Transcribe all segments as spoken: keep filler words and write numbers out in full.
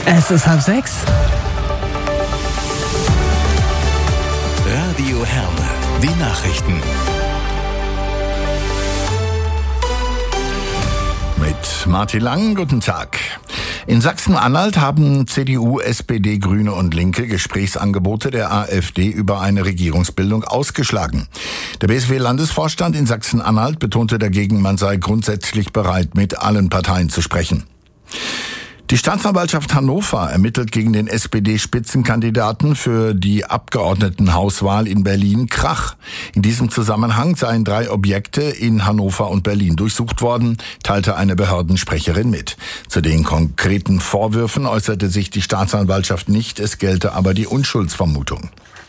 Es ist halb sechs. Radio Herne, die Nachrichten. Mit Martin Lang, guten Tag. In Sachsen-Anhalt haben C D U, S P D, Grüne und Linke Gesprächsangebote der AfD über eine Regierungsbildung ausgeschlagen. Der B S W-Landesvorstand in Sachsen-Anhalt betonte dagegen, man sei grundsätzlich bereit, mit allen Parteien zu sprechen. Die Staatsanwaltschaft Hannover ermittelt gegen den S P D-Spitzenkandidaten für die Abgeordnetenhauswahl in Berlin Krach. In diesem Zusammenhang seien drei Objekte in Hannover und Berlin durchsucht worden, teilte eine Behördensprecherin mit. Zu den konkreten Vorwürfen äußerte sich die Staatsanwaltschaft nicht, es gelte aber die Unschuldsvermutung.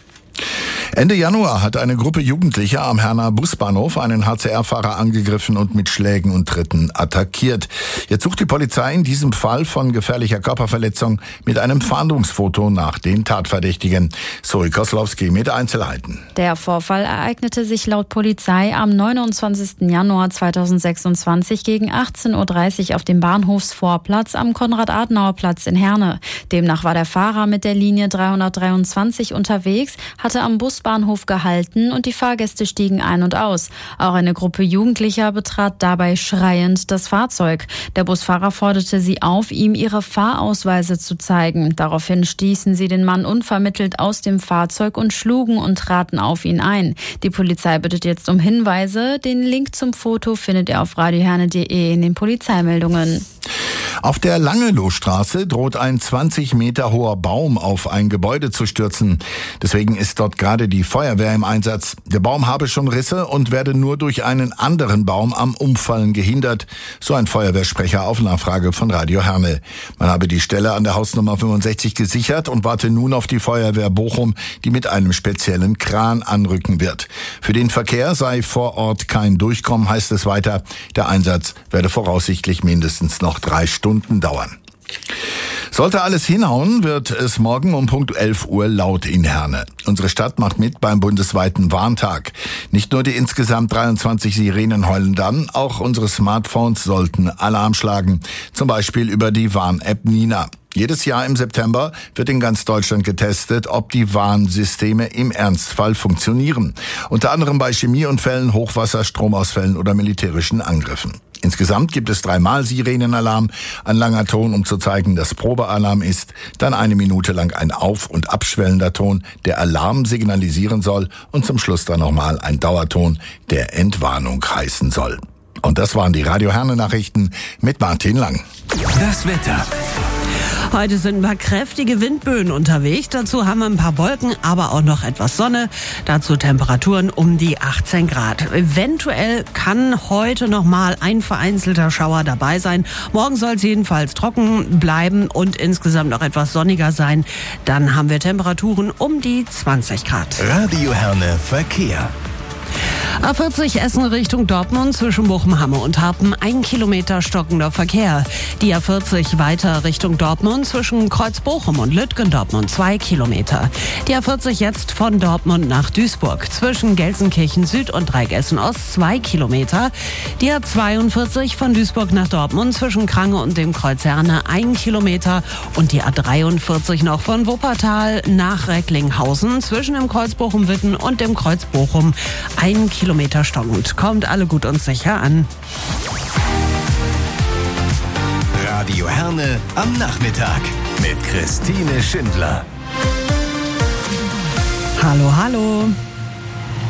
Ende Januar hat eine Gruppe Jugendlicher am Herner Busbahnhof einen H C R-Fahrer angegriffen und mit Schlägen und Tritten attackiert. Jetzt sucht die Polizei in diesem Fall von gefährlicher Körperverletzung mit einem Fahndungsfoto nach den Tatverdächtigen. Zoe Koslowski mit Einzelheiten. Der Vorfall ereignete sich laut Polizei am neunundzwanzigsten Januar zweitausendsechsundzwanzig gegen achtzehn Uhr dreißig auf dem Bahnhofsvorplatz am Konrad-Adenauer-Platz in Herne. Demnach war der Fahrer mit der Linie dreihundertdreiundzwanzig unterwegs, hatte am Busbahnhof gehalten und die Fahrgäste stiegen ein und aus. Auch eine Gruppe Jugendlicher betrat dabei schreiend das Fahrzeug. Der Busfahrer forderte sie auf, ihm ihre Fahrausweise zu zeigen. Daraufhin stießen sie den Mann unvermittelt aus dem Fahrzeug und schlugen und traten auf ihn ein. Die Polizei bittet jetzt um Hinweise. Den Link zum Foto findet ihr auf radioherne punkt de in den Polizeimeldungen. Auf der Langelowstraße droht ein zwanzig Meter hoher Baum auf ein Gebäude zu stürzen. Deswegen ist dort gerade die Feuerwehr im Einsatz. Der Baum habe schon Risse und werde nur durch einen anderen Baum am Umfallen gehindert, so ein Feuerwehrsprecher auf Nachfrage von Radio Herne. Man habe die Stelle an der Hausnummer fünfundsechzig gesichert und warte nun auf die Feuerwehr Bochum, die mit einem speziellen Kran anrücken wird. Für den Verkehr sei vor Ort kein Durchkommen, heißt es weiter. Der Einsatz werde voraussichtlich mindestens noch drei Stunden dauern. Sollte alles hinhauen, wird es morgen um Punkt elf Uhr laut in Herne. Unsere Stadt macht mit beim bundesweiten Warntag. Nicht nur die insgesamt dreiundzwanzig Sirenen heulen dann, auch unsere Smartphones sollten Alarm schlagen. Zum Beispiel über die Warn-App Nina. Jedes Jahr im September wird in ganz Deutschland getestet, ob die Warnsysteme im Ernstfall funktionieren. Unter anderem bei Chemieunfällen, Hochwasser, Stromausfällen oder militärischen Angriffen. Insgesamt gibt es dreimal Sirenenalarm, ein langer Ton, um zu zeigen, dass Probealarm ist, dann eine Minute lang ein auf- und abschwellender Ton, der Alarm signalisieren soll und zum Schluss dann nochmal ein Dauerton, der Entwarnung heißen soll. Und das waren die Radio Herne Nachrichten mit Martin Lang. Das Wetter. Heute sind ein paar kräftige Windböen unterwegs. Dazu haben wir ein paar Wolken, aber auch noch etwas Sonne. Dazu Temperaturen um die achtzehn Grad. Eventuell kann heute noch mal ein vereinzelter Schauer dabei sein. Morgen soll es jedenfalls trocken bleiben und insgesamt noch etwas sonniger sein. Dann haben wir Temperaturen um die zwanzig Grad. Radio Herne Verkehr. A vierzig Essen Richtung Dortmund zwischen Bochum, Hamme und Harpen ein Kilometer stockender Verkehr. Die A vierzig weiter Richtung Dortmund zwischen Kreuz Bochum und Lütgen Dortmund zwei Kilometer. Die A vierzig jetzt von Dortmund nach Duisburg zwischen Gelsenkirchen Süd und Dreigessen Ost zwei Kilometer. Die A zweiundvierzig von Duisburg nach Dortmund zwischen Krange und dem Kreuz Herne ein Kilometer. Und die A dreiundvierzig noch von Wuppertal nach Recklinghausen zwischen dem Kreuz Bochum-Witten und dem Kreuz Bochum ein Kilometer stockend. Kommt alle gut und sicher an. Radio Herne am Nachmittag mit Christine Schindler. Hallo, hallo.